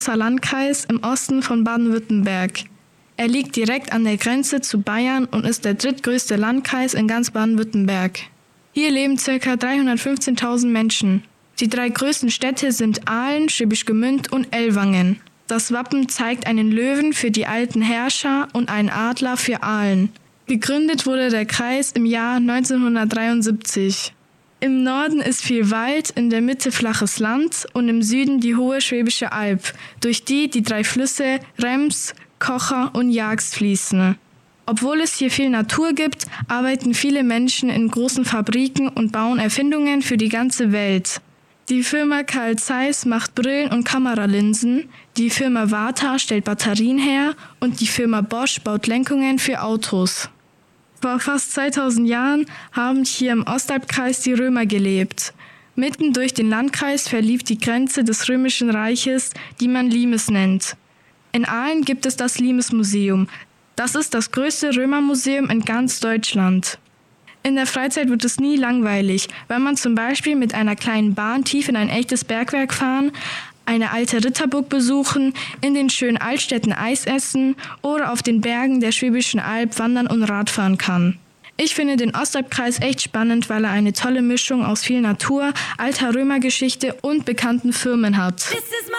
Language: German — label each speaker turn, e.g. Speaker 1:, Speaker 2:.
Speaker 1: Landkreis im Osten von Baden-Württemberg. Er liegt direkt an der Grenze zu Bayern und ist der drittgrößte Landkreis in ganz Baden-Württemberg. Hier leben ca. 315.000 Menschen. Die 3 größten Städte sind Aalen, Schwäbisch Gmünd und Ellwangen. Das Wappen zeigt einen Löwen für die alten Herrscher und einen Adler für Aalen. Gegründet wurde der Kreis im Jahr 1973. Im Norden ist viel Wald, in der Mitte flaches Land und im Süden die hohe Schwäbische Alb, durch die 3 Flüsse Rems, Kocher und Jagst fließen. Obwohl es hier viel Natur gibt, arbeiten viele Menschen in großen Fabriken und bauen Erfindungen für die ganze Welt. Die Firma Carl Zeiss macht Brillen und Kameralinsen, die Firma Varta stellt Batterien her und die Firma Bosch baut Lenkungen für Autos. Vor fast 2000 Jahren haben hier im Ostalbkreis die Römer gelebt. Mitten durch den Landkreis verlief die Grenze des Römischen Reiches, die man Limes nennt. In Aalen gibt es das Limes-Museum. Das ist das größte Römermuseum in ganz Deutschland. In der Freizeit wird es nie langweilig, weil man zum Beispiel mit einer kleinen Bahn tief in ein echtes Bergwerk fahren, eine alte Ritterburg besuchen, in den schönen Altstädten Eis essen oder auf den Bergen der Schwäbischen Alb wandern und Radfahren kann. Ich finde den Ostalbkreis echt spannend, weil er eine tolle Mischung aus viel Natur, alter Römergeschichte und bekannten Firmen hat.